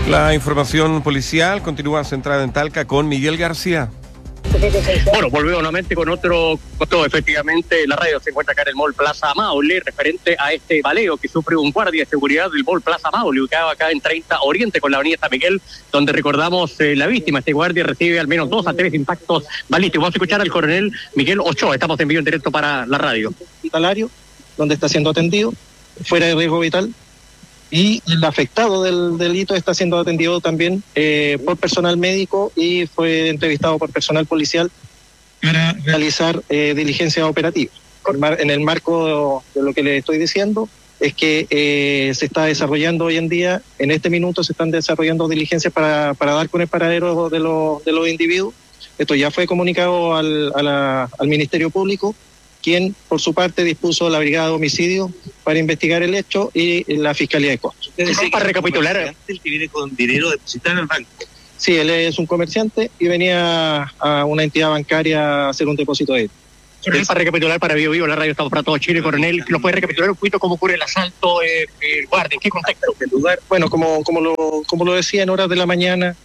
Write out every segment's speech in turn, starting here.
La información policial continúa centrada en Talca con Miguel García. Bueno, volvemos nuevamente con otro costo. Efectivamente, la radio se encuentra acá en el Mall Plaza Maule, referente a este baleo que sufre un guardia de seguridad del Mall Plaza Maule, ubicado acá en 30 Oriente con la avenida San Miguel, donde recordamos la víctima. Este guardia recibe al menos 2 a 3 impactos balísticos. Vamos a escuchar al coronel Miguel Ochoa. Estamos en vivo en directo para la radio. Hospitalario, donde está siendo atendido, fuera de riesgo vital. Y el afectado del delito está siendo atendido también por personal médico y fue entrevistado por personal policial para realizar diligencias operativas. En el marco de lo que le estoy diciendo es que se está desarrollando hoy en día, en este minuto se están desarrollando diligencias para dar con el paradero de los individuos. Esto ya fue comunicado al Ministerio Público, quien por su parte dispuso la Brigada de Homicidio para investigar el hecho y la Fiscalía de Costos. Para recapitular, el que viene con dinero depositado en el banco. Sí, él es un comerciante y venía a una entidad bancaria a hacer un depósito de él. Para recapitular para Vivo Vivo, la radio estamos para todo Chile, coronel, ¿nos puede recapitular un poquito cómo ocurre el asalto, el guardia, en qué contexto? El lugar, bueno, como lo decía, en horas de la mañana,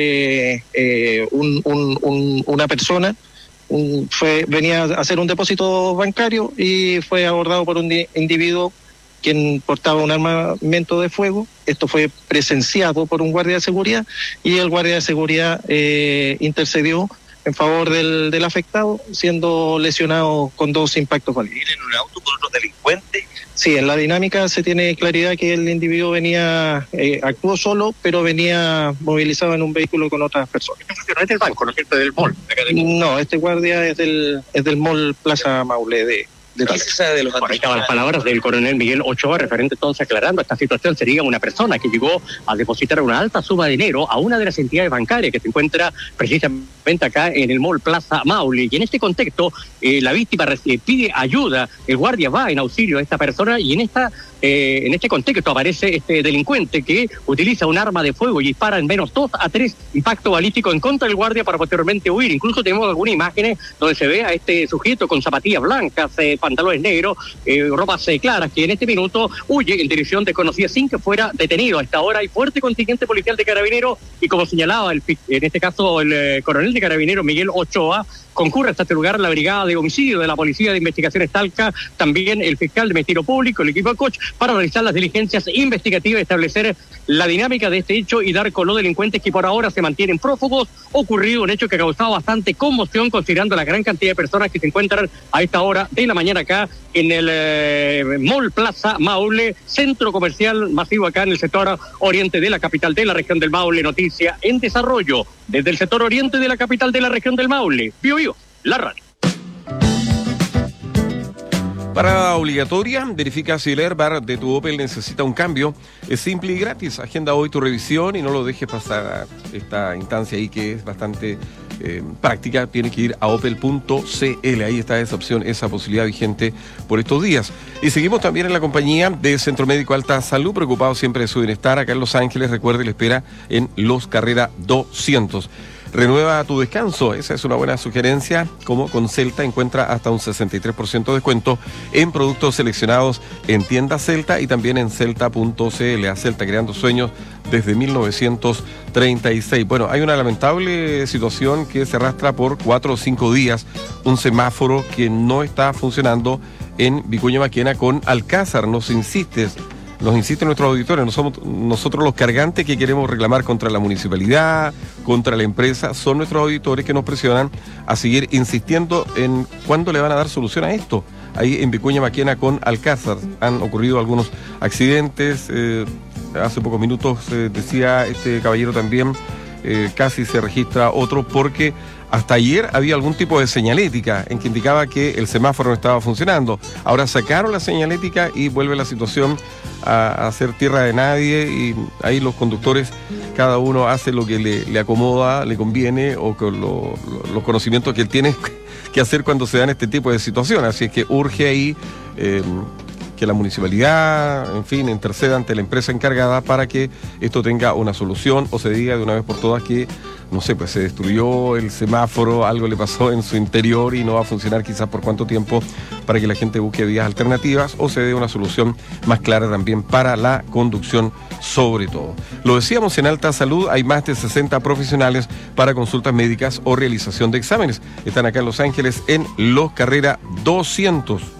una persona venía a hacer un depósito bancario y fue abordado por un individuo quien portaba un armamento de fuego. Esto fue presenciado por un guardia de seguridad y el guardia de seguridad intercedió en favor del afectado, siendo lesionado con 2 impactos balísticos. ¿Viene en un auto con otros delincuentes? Sí, en la dinámica se tiene claridad que el individuo actuó solo, pero venía movilizado en un vehículo con otras personas. ¿No es del banco, no es cierto, del mall? No, este guardia es del Mall Plaza Maule de Por ahí estaban las palabras del coronel Miguel Ochoa, referente entonces aclarando esta situación. Sería una persona que llegó a depositar una alta suma de dinero a una de las entidades bancarias que se encuentra precisamente acá en el Mall Plaza Maule. Y en este contexto, la víctima pide ayuda, el guardia va en auxilio a esta persona y en este contexto aparece este delincuente que utiliza un arma de fuego y dispara en menos 2 a 3 impactos balísticos en contra del guardia para posteriormente huir. Incluso tenemos algunas imágenes donde se ve a este sujeto con zapatillas blancas, pantalones negros, ropas claras, que en este minuto huye en dirección desconocida sin que fuera detenido. A esta hora hay fuerte contingente policial de carabineros y, como señalaba en este caso el coronel de carabineros Miguel Ochoa, concurre hasta este lugar la Brigada de Homicidio de la Policía de Investigaciones Talca, también el fiscal de Ministerio Público, el equipo de Coach, para realizar las diligencias investigativas, establecer la dinámica de este hecho y dar con los delincuentes que por ahora se mantienen prófugos. Ocurrido un hecho que ha causado bastante conmoción, considerando la gran cantidad de personas que se encuentran a esta hora de la mañana acá en el Mall Plaza Maule, centro comercial masivo acá en el sector oriente de la capital de la región del Maule. Noticia en desarrollo desde el sector oriente de la capital de la región del Maule. Vivo Vivo, la radio. Parada obligatoria, verifica si el airbag de tu Opel necesita un cambio. Es simple y gratis. Agenda hoy tu revisión y no lo dejes pasar a esta instancia ahí que es bastante práctica. Tienes que ir a opel.cl. Ahí está esa opción, esa posibilidad vigente por estos días. Y seguimos también en la compañía de Centro Médico Alta Salud, preocupado siempre de su bienestar. Acá en Los Ángeles, recuerde, le espera en Los Carrera 200. Renueva tu descanso, esa es una buena sugerencia. Como con Celta encuentra hasta un 63% de descuento en productos seleccionados en tienda Celta y también en celta.cl. A Celta, creando sueños desde 1936. Bueno, hay una lamentable situación que se arrastra por 4 o 5 días. Un semáforo que no está funcionando en Vicuña Maquena con Alcázar. Nos insiste nuestros auditores, no somos nosotros los cargantes que queremos reclamar contra la municipalidad, contra la empresa, son nuestros auditores que nos presionan a seguir insistiendo en cuándo le van a dar solución a esto. Ahí en Vicuña Maquena con Alcázar han ocurrido algunos accidentes, hace pocos minutos decía este caballero también, casi se registra otro porque hasta ayer había algún tipo de señalética en que indicaba que el semáforo no estaba funcionando. Ahora sacaron la señalética y vuelve la situación a ser tierra de nadie y ahí los conductores, cada uno hace lo que le acomoda, le conviene o con los conocimientos que él tiene que hacer cuando se dan este tipo de situaciones. Así es que urge ahí que la municipalidad, en fin, interceda ante la empresa encargada para que esto tenga una solución o se diga de una vez por todas que no sé, pues se destruyó el semáforo, algo le pasó en su interior y no va a funcionar quizás por cuánto tiempo, para que la gente busque vías alternativas o se dé una solución más clara también para la conducción sobre todo. Lo decíamos, en Alta Salud hay más de 60 profesionales para consultas médicas o realización de exámenes. Están acá en Los Ángeles en Los Carrera 200.